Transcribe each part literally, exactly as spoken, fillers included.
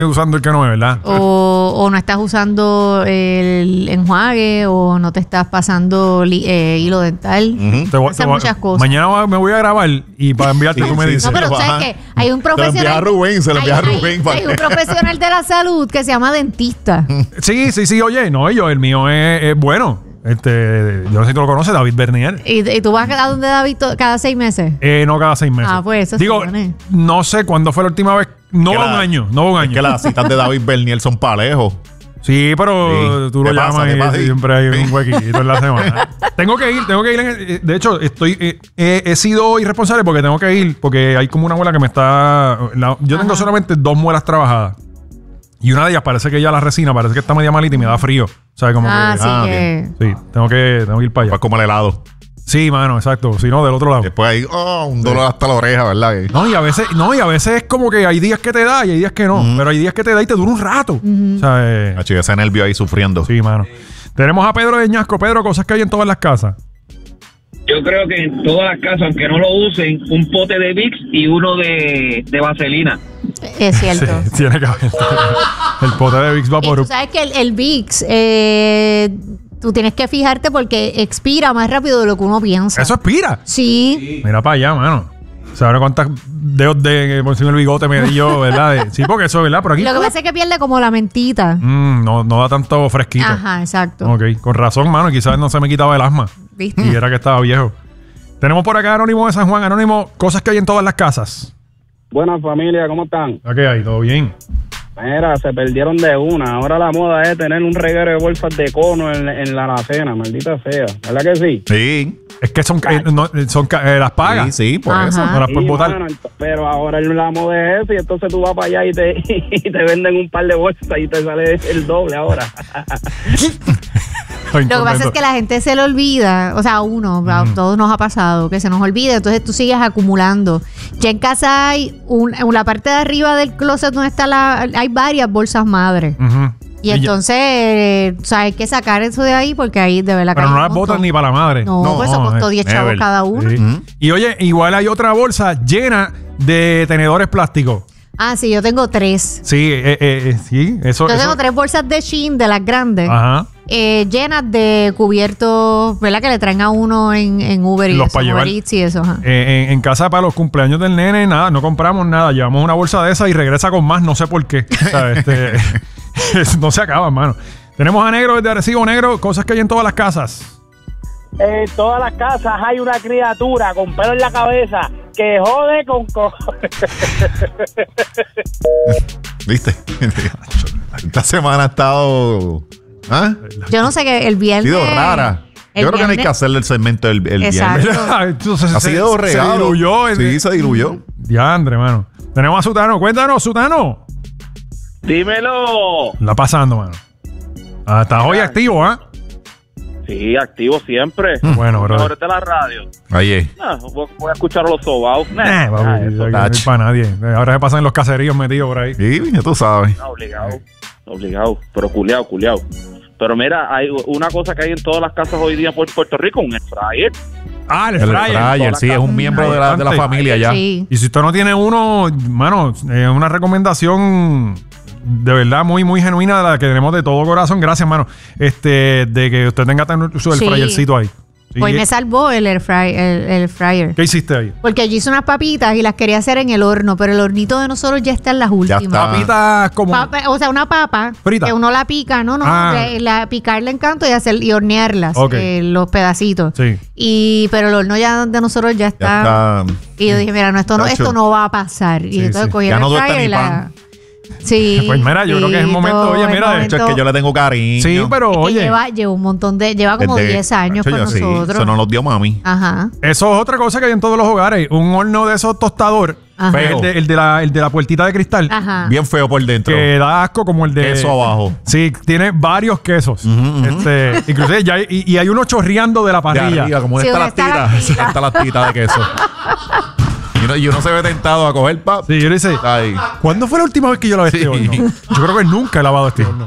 usando el que no es, ¿verdad? O, o no estás usando el enjuague, o no te estás pasando li, eh, hilo dental. Uh-huh. Te voy, Hacer te voy, muchas cosas. Mañana me voy a grabar y para enviarte Sí, tú me sí, dices. No, pero sabes que hay un profesional. Se lo envía a Rubén, se lo envía hay, a Rubén. hay, hay un profesional de la salud que se llama dentista. Sí, sí, sí, oye, no, yo, el mío es, es bueno. Este, yo no sé si tú lo conoces, David Bernier. ¿Y, y tú vas a donde David to- cada seis meses? Eh, no cada seis meses. Ah, pues eso Digo, supone. no sé cuándo fue la última vez. No Que va un la- año, no va un Es año. que las citas de David Bernier son para lejos. Sí, pero Sí. tú lo ¿Qué pasa? llamas ¿Qué y pasa? siempre hay Sí. un huequito en la semana. Tengo que ir, tengo que ir. En el- de hecho, estoy eh, eh, he sido irresponsable porque tengo que ir porque hay como una muela que me está... la- yo tengo Ajá. solamente dos muelas trabajadas. Y una de ellas parece que ya la resina, parece que está media malita y me da frío. O sea, como Ah, que... sí ah, que... Sí, tengo que, tengo que ir para allá. Pues como el helado. Sí, mano, exacto. Si no, del otro lado. Después ahí, oh, un dolor hasta la oreja, ¿verdad? No, y a veces, no, y a veces es como que hay días que te da y hay días que no. Ujú. Pero hay días que te da y te dura un rato. O sea, eh, Hacho, ese nervio ahí sufriendo. sí, mano. Tenemos a Pedro de Ñasco. Pedro, cosas que hay en todas las casas. Yo creo que en todas las casas, aunque no lo usen, un pote de Vicks y uno de, de vaselina. Es cierto. Sí, tiene que haber. El pote de Vicks Y Vaporub. tú sabes que el, el Vicks, eh, tú tienes que fijarte porque expira más rápido de lo que uno piensa. Eso expira. Sí. Mira para allá, mano. ¿Sabes cuántas dedos de por encima del bigote me di yo, verdad? De- sí, porque eso, ¿verdad? Por aquí. Lo que pasa es que pierde como la mentita. Mm, no, no da tanto fresquito. Ajá, exacto. Ok, con razón, mano. Quizás no se me quitaba el asma. ¿Viste? Y era que estaba viejo. Tenemos por acá Anónimo de San Juan. Anónimo, cosas que hay en todas las casas. Buenas familia, ¿cómo están? ¿A qué hay? ¿Todo bien? Mira, se perdieron de una. Ahora la moda es tener un reguero de bolsas de cono en, en la alacena, maldita sea. ¿Verdad que sí? Sí. Es que son, eh, no, son eh, las pagas. Sí, sí, por Ajá. eso. No las puedes Sí, botar. mano, ent- pero ahora la moda es eso y entonces tú vas para allá y te, y te venden un par de bolsas y te sale el doble ahora. Estoy Lo que pasa es contento. que la gente se le olvida, o sea, a uno, a todos nos ha pasado, que se nos olvida, entonces tú sigues acumulando. Ya en casa hay, un, en la parte de arriba del closet donde está la, hay varias bolsas madres. Ujú. Y ya- entonces, eh, o sea, hay que sacar eso de ahí porque ahí de verdad que Pero hay no un las botas montón. ni para la madre. No, No, pues eso costó eh, diez chavos never. cada uno. Sí. Ujú. Y oye, igual hay otra bolsa llena de tenedores plásticos. Ah, sí, yo tengo tres. Sí, eh, eh, eh, sí, eso. Yo eso- tengo tres bolsas de Shein, de las grandes, Ajá. eh, llenas de cubiertos, ¿verdad? Que le traen a uno en, en Uber y Los eso, pa' llevar. Uber Eats y eso. Ajá. Eh, en, en casa para los cumpleaños del nene, nada, no compramos nada. Llevamos una bolsa de esa y regresa con más, no sé por qué. O sea, este, no se acaba, hermano. Tenemos a Negro desde Arecibo. Negro, cosas que hay en todas las casas. En todas las casas hay una criatura con pelo en la cabeza que jode con co ¿Viste? Esta semana ha estado... ¿Ah? Yo no sé qué, el Ha viernes... sido rara. el Yo creo que no hay viernes- que hacerle el segmento el, el Exacto. viernes. Entonces, Ha se- sido se regalo. diluyó. en- Sí, se diluyó. Diandre, mano. Tenemos a Sutano. Cuéntanos, Sutano. Dímelo. La pasando, mano. Ah, estás hoy activo, ¿ah? Sí, activo siempre. Bueno, bro. Mejor de la radio. Oye. Ah, voy voy a escuchar a los sobaos. Eh, Nah, papi, nah, aquí eso no hay tacho. para nadie. Ahora se pasan en los caseríos metidos por ahí. Sí, ya tú sabes. está obligado. Obligado. Pero culiao, culiao. Pero mira, hay una cosa que hay en todas las casas hoy día por Puerto Rico, un air fryer. Ah, el, El fryer. fryer, sí, es un miembro de la, de la familia ya. Sí. Y si usted no tiene uno, mano, es una recomendación de verdad muy, muy genuina de la que tenemos de todo corazón. Gracias, mano. Este, de que usted tenga tan- su el Sí. fryercito ahí. Sí. Pues me salvó el air fry- el, el fryer. ¿Qué hiciste ahí? Porque yo hice unas papitas y las quería hacer en el horno, pero el hornito de nosotros ya está en las últimas. está. Papitas como... Papa- o sea, una papa Frita. que uno la pica, no, no, Ah. la, la- picarla en canto y hacer y hornearlas, Ok. eh, los pedacitos. Sí. Y pero el horno ya de nosotros ya está. Ya está. Y yo dije, mira, no, esto no, Tacho. esto no va a pasar. Y Sí, entonces sí. cogí Ya el no air duerta fryer y ni la. pan. Sí. Pues mira, yo creo que es el momento, oye, el mira, de Hecho, es momento- que yo le tengo cariño. Sí, pero es que oye, lleva, lleva un montón de, lleva como Desde- diez años Tacho, con yo sí, nosotros. eso no nos dio mami. Ajá. eso es otra cosa que hay en todos los hogares. Un horno de esos tostador. Ajá. Pues, el, de, el, de la, el de la puertita de cristal. Ajá. Bien feo por dentro. Que da asco como el de... Queso abajo. Sí, tiene varios quesos. Ujú, ujú. Este, inclusive ya hay, y, y hay uno chorreando de la De parrilla. arriba, como Sí, esta donde está la lastita. tira. Esta lastita de queso. Y uno, y uno se ve tentado a coger pap. Sí, yo le dice, Ahí. ¿cuándo fue la última vez que yo lavé este Sí. horno? Yo creo que nunca he lavado este horno.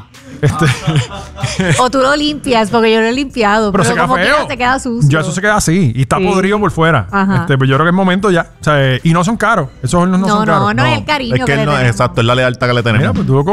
Este, O tú lo limpias, porque yo lo he limpiado. pero, Pero, se queda como feo. quiera se queda sucio. Ya eso se queda así. Y está Sí. podrido por fuera. Ajá. Este, pues yo creo que es momento ya. O sea, eh, y no son caros. Esos hornos no, No, son no, caros. no, es el cariño Es que que él le no, tenemos. exacto, es la lealtad que le tenemos. Mira, pues tú